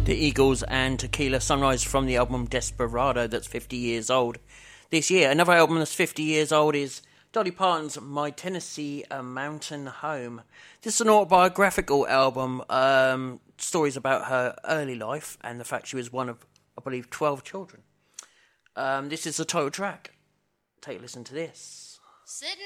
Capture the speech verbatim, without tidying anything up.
The Eagles and Tequila Sunrise from the album Desperado, that's fifty years old this year. Another album that's fifty years old is Dolly Parton's My Tennessee a Mountain Home. This is an autobiographical album, um, stories about her early life and the fact she was one of, I believe, twelve children. Um, this is the title track. Take a listen to this. Sitting